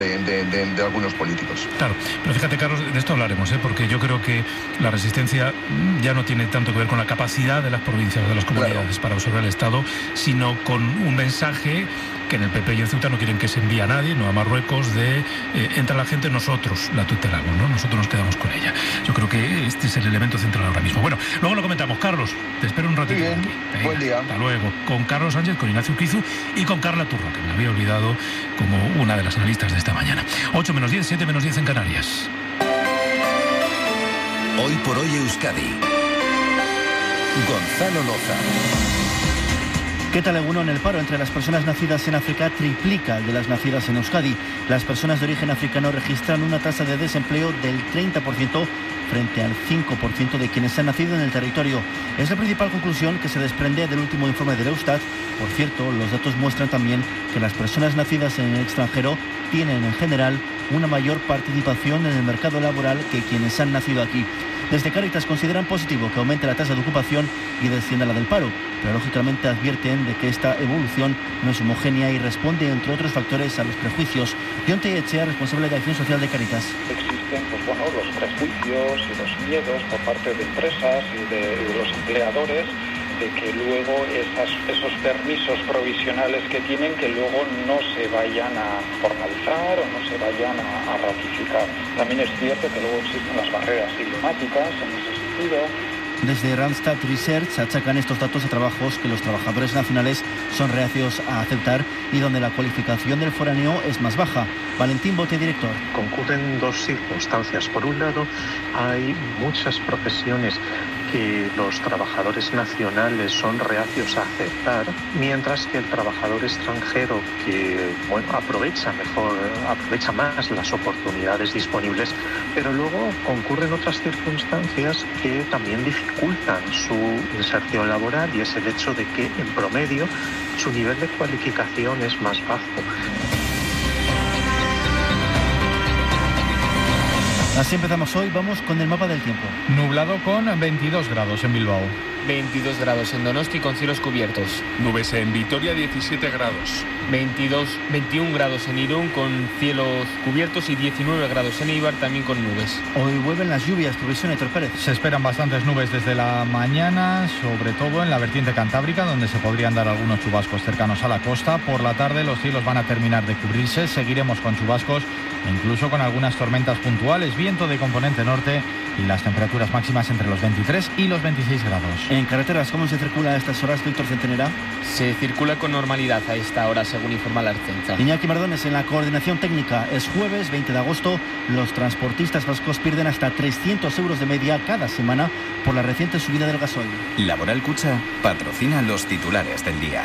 de algunos políticos. Claro, pero fíjate, Carlos, de esto hablaremos, porque yo creo que la resistencia ya no tiene tanto que ver con la capacidad de las provincias, de las comunidades para absorber el Estado, sino con un mensaje que en el PP y en Ceuta no quieren que se envíe a nadie, no a Marruecos, de entra la gente, nosotros la tutelamos, ¿no? Nosotros nos quedamos con ella. Yo creo que este es el elemento central ahora mismo. Bueno, luego lo comentamos. Carlos, te espero un ratito aquí. Venga, buen día. Hasta luego. Con Carlos Sánchez, con Ignacio Urquizu y con Carla Turro, que me había olvidado como una de las analistas de esta mañana. 8 menos 10, 7 menos 10 en Canarias. Hoy por hoy Euskadi. Gonzalo Loza. ¿Qué tal, Egunon? El paro entre las personas nacidas en África triplica el de las nacidas en Euskadi. Las personas de origen africano registran una tasa de desempleo del 30% frente al 5% de quienes han nacido en el territorio. Es la principal conclusión que se desprende del último informe del Eustat. Por cierto, los datos muestran también que las personas nacidas en el extranjero tienen en general una mayor participación en el mercado laboral que quienes han nacido aquí. Desde Cáritas consideran positivo que aumente la tasa de ocupación y descienda la del paro, pero lógicamente advierten de que esta evolución no es homogénea y responde, entre otros factores, a los prejuicios. Jon Tellechea, responsable de Acción Social de Cáritas. Existen los prejuicios y los miedos por parte de empresas y de los empleadores de que luego esos permisos provisionales que tienen que luego no se vayan a formalizar o no se vayan a ratificar. También es cierto que luego existen las barreras idiomáticas en ese sentido. Desde Randstad Research achacan estos datos a trabajos que los trabajadores nacionales son reacios a aceptar y donde la cualificación del foráneo es más baja. Valentín Bote, director. Concurren dos circunstancias. Por un lado, hay muchas profesiones que los trabajadores nacionales son reacios a aceptar, mientras que el trabajador extranjero que aprovecha más las oportunidades disponibles, pero luego concurren otras circunstancias que también dificultan su inserción laboral, y es el hecho de que en promedio su nivel de cualificación es más bajo. Así empezamos hoy, vamos con el mapa del tiempo. Nublado con 22 grados en Bilbao. 22 grados en Donosti con cielos cubiertos. Nubes en Vitoria, 17 grados. 21 grados en Irún con cielos cubiertos y 19 grados en Eibar también con nubes. Hoy vuelven las lluvias, previsión Héctor Pérez. Se esperan bastantes nubes desde la mañana, sobre todo en la vertiente cantábrica, donde se podrían dar algunos chubascos cercanos a la costa. Por la tarde los cielos van a terminar de cubrirse, seguiremos con chubascos e incluso con algunas tormentas puntuales, viento de componente norte y las temperaturas máximas entre los 23 y los 26 grados. En carreteras, ¿cómo se circula a estas horas, Víctor Centenera? Se circula con normalidad a esta hora, según informa la Ertzaintza. Iñaki Mardones en la coordinación técnica. Es jueves 20 de agosto. Los transportistas vascos pierden hasta 300 euros de media cada semana por la reciente subida del gasoil. Laboral Cucha patrocina los titulares del día.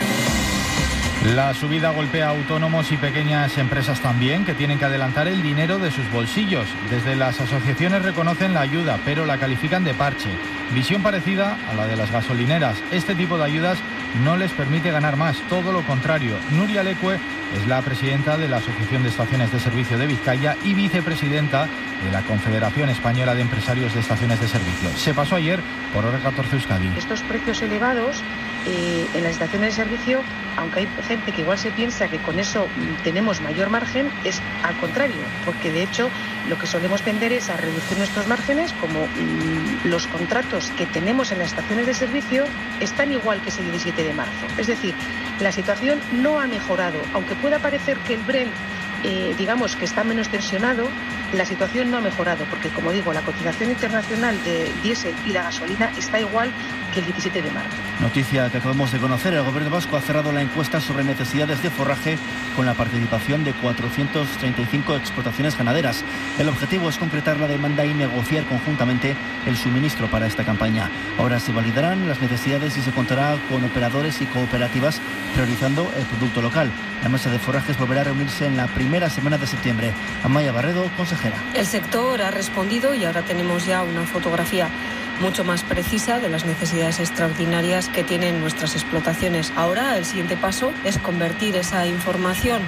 La subida golpea a autónomos y pequeñas empresas también, que tienen que adelantar el dinero de sus bolsillos. Desde las asociaciones reconocen la ayuda, pero la califican de parche. Visión parecida a la de las gasolineras. Este tipo de ayudas no les permite ganar más, todo lo contrario. Nuria Lecue es la presidenta de la Asociación de Estaciones de Servicio de Vizcaya y vicepresidenta de la Confederación Española de Empresarios de Estaciones de Servicio. Se pasó ayer por Hora 14 Euskadi. Estos precios elevados en las estaciones de servicio, aunque hay gente que igual se piensa que con eso tenemos mayor margen, es al contrario, porque de hecho lo que solemos tender es a reducir nuestros márgenes, como los contratos que tenemos en las estaciones de servicio están igual que ese 17 de marzo. Es decir, la situación no ha mejorado, aunque pueda parecer que el Brent digamos que está menos tensionado, la situación no ha mejorado, porque como digo, la cotización internacional de diésel y la gasolina está igual que el 17 de marzo. Noticia que acabamos de conocer, el Gobierno vasco ha cerrado la encuesta sobre necesidades de forraje con la participación de 435 explotaciones ganaderas. El objetivo es concretar la demanda y negociar conjuntamente el suministro para esta campaña. Ahora se validarán las necesidades y se contará con operadores y cooperativas priorizando el producto local. La mesa de forrajes volverá a reunirse en la primera semana de septiembre. Amaya Barredo, consejera. El sector ha respondido y ahora tenemos ya una fotografía mucho más precisa de las necesidades extraordinarias que tienen nuestras explotaciones. Ahora el siguiente paso es convertir esa información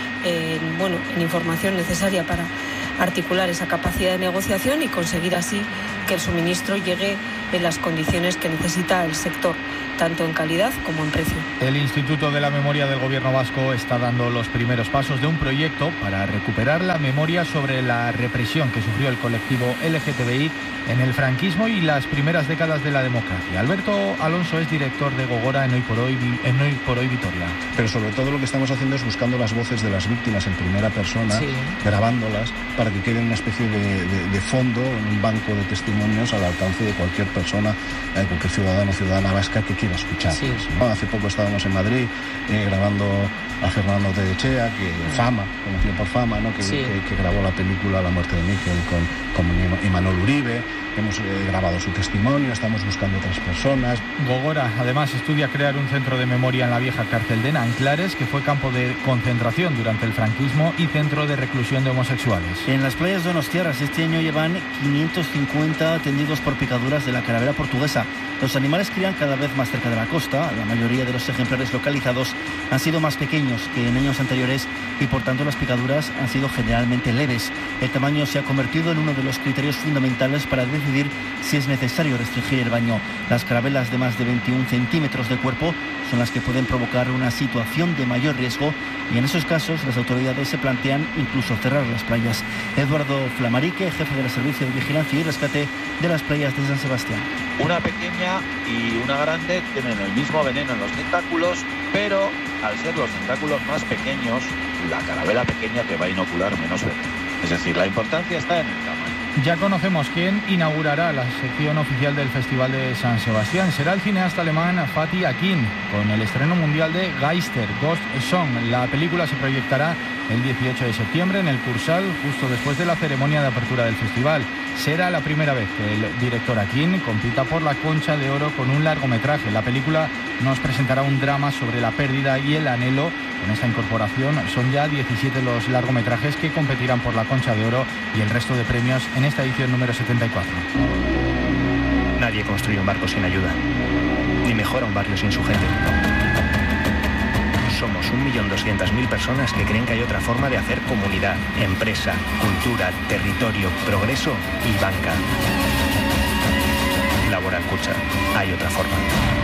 en información necesaria para articular esa capacidad de negociación y conseguir así que el suministro llegue en las condiciones que necesita el sector. tanto en calidad como en precio. El Instituto de la Memoria del Gobierno Vasco está dando los primeros pasos de un proyecto para recuperar la memoria sobre la represión que sufrió el colectivo LGTBI en el franquismo y las primeras décadas de la democracia. Alberto Alonso es director de Gogora en Hoy por Hoy Vitoria. Pero sobre todo lo que estamos haciendo es buscando las voces de las víctimas en primera persona, grabándolas para que quede una especie de fondo, un banco de testimonios al alcance de cualquier persona, cualquier ciudadano o ciudadana vasca que quiera escucharlos, ¿no? Hace poco estábamos en Madrid grabando a Fernando Tellechea, que Fama, conocido por Fama, ¿no? que grabó la película La muerte de Miquel con Imanol Uribe. Hemos grabado su testimonio, estamos buscando otras personas. Gogora además estudia crear un centro de memoria en la vieja cárcel de Nanclares, que fue campo de concentración durante el franquismo y centro de reclusión de homosexuales. En las playas donostiarras este año llevan 550 atendidos por picaduras de la calavera portuguesa. Los animales crían cada vez más cerca de la costa. La mayoría de los ejemplares localizados han sido más pequeños que en años anteriores y por tanto las picaduras han sido generalmente leves. El tamaño se ha convertido en uno de los criterios fundamentales para decidir si es necesario restringir el baño. Las carabelas de más de 21 centímetros de cuerpo son las que pueden provocar una situación de mayor riesgo y en esos casos las autoridades se plantean incluso cerrar las playas. Eduardo Flamarique, jefe del Servicio de Vigilancia y Rescate de las playas de San Sebastián. Una pequeña y una grande tienen el mismo veneno en los tentáculos, pero al ser los tentáculos más pequeños, la carabela pequeña te va a inocular menos veneno. Es decir, la importancia está en el tamaño. Ya conocemos quién inaugurará la sección oficial del Festival de San Sebastián. Será el cineasta alemán Fatih Akin, con el estreno mundial de Geister, Ghost Song. La película se proyectará el 18 de septiembre en el Cursal, justo después de la ceremonia de apertura del festival. Será la primera vez que el director Akin compita por la Concha de Oro con un largometraje. La película nos presentará un drama sobre la pérdida y el anhelo. Con esta incorporación son ya 17 los largometrajes que competirán por la Concha de Oro y el resto de premios en esta edición número 74. Nadie construye un barco sin ayuda, ni mejora un barrio sin su gente. Somos 1.200.000 personas que creen que hay otra forma de hacer comunidad, empresa, cultura, territorio, progreso y banca. Laboral Kutxa, hay otra forma.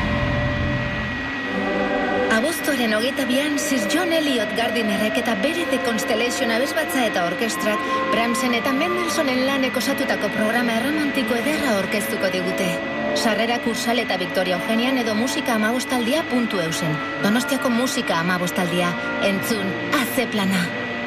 Abuztuaren 22an Sir John Eliot Gardinerrek eta bere The Constellation abesbatza eta orkestrak Brahmsen eta Mendelsonen lanek osatutako programa erromantiko ederra orkestuko digute. Sarrera Kursal eta Victoria Eugenian edo musika15aldia.eusen. Donostiako musika 15aldia. Entzun, hace plana.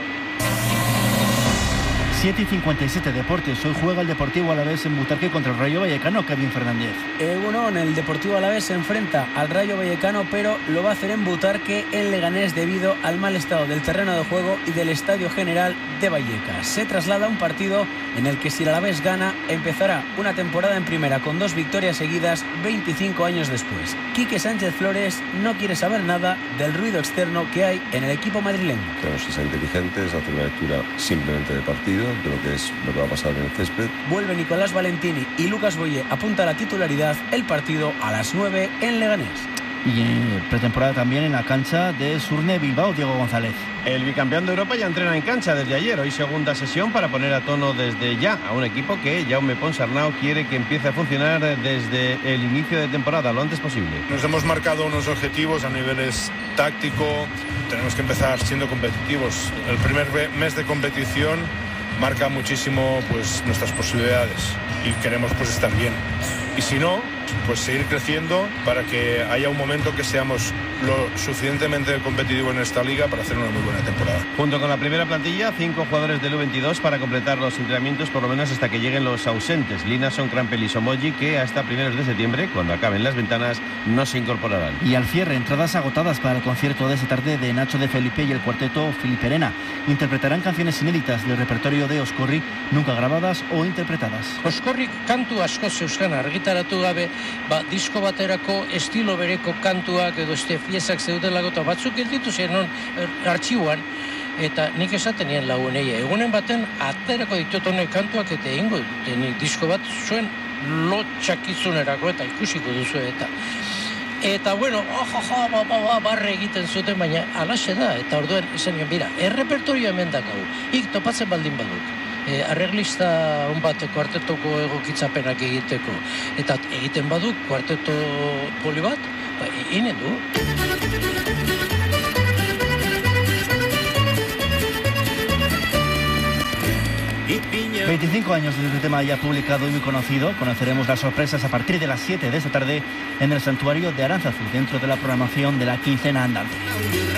7:57 Deportes. Hoy juega el Deportivo Alavés en Butarque contra el Rayo Vallecano. Kevin Fernández. Egunon, el Deportivo Alavés se enfrenta al Rayo Vallecano, pero lo va a hacer en Butarque, en Leganés, debido al mal estado del terreno de juego y del Estadio General de Vallecas. Se traslada a un partido en el que, si el Alavés gana, empezará una temporada en primera con 2 victorias seguidas 25 años después. Quique Sánchez Flores no quiere saber nada del ruido externo que hay en el equipo madrileño. Tenemos que ser inteligentes, hacer una lectura simplemente del partido, de lo que va a pasar en el césped. Vuelve Nicolás Valentini y Lucas Boye apunta a la titularidad. El partido a las 9 en Leganés. Y en pretemporada también en la cancha de Surne Bilbao, Diego González. El bicampeón de Europa ya entrena en cancha desde ayer. Hoy segunda sesión para poner a tono desde ya a un equipo que Jaume Ponsarnau quiere que empiece a funcionar desde el inicio de temporada, lo antes posible. Nos hemos marcado unos objetivos a niveles táctico. Tenemos que empezar siendo competitivos. El primer mes de competición marca muchísimo pues nuestras posibilidades y queremos pues estar bien. Y si no, pues seguir creciendo para que haya un momento que seamos lo suficientemente competitivos en esta liga para hacer una muy buena temporada. Junto con la primera plantilla, 5 jugadores del U22 para completar los entrenamientos por lo menos hasta que lleguen los ausentes. Linason, Crampel y Somoji, que hasta primeros de septiembre, cuando acaben las ventanas, no se incorporarán. Y al cierre, entradas agotadas para el concierto de esta tarde de Nacho de Felipe y el cuarteto Filiperena. Interpretarán canciones inéditas del repertorio de Oscorri, nunca grabadas o interpretadas. Oscorri kantu asko zeuzkan argitaratu gabe, disko baterako estilo bereko kantuak edo piezak zeudelako eta batzuk gelditu zen artxiboan, eta nik esaten nien lagunei, egunen baten aterako ditut honek kantuak eta egingo nik disko bat zuen lotxakizunerako eta ikusiko duzu eta bueno, barre egiten zuten, baina alaxe da, eta orduen esan nien, mira, errepertorio hemen dakau, ik topatzen baldin baduk. Arreglista bat kuartetoko egokitzapenak egiteko eta egiten baduk kuarteto poli bat, Eginen du. 25 años desde el tema ya publicado y muy conocido. Conoceremos las sorpresas a partir de las 7 de esta tarde en el Santuario de Aránzazu, dentro de la programación de la quincena andante.